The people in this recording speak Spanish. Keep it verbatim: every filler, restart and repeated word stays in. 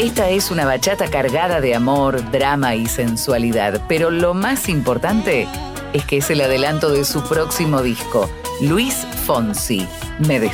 Esta es una bachata cargada de amor, drama y sensualidad, pero lo más importante es que es el adelanto de su próximo disco, Luis Fonsi. Me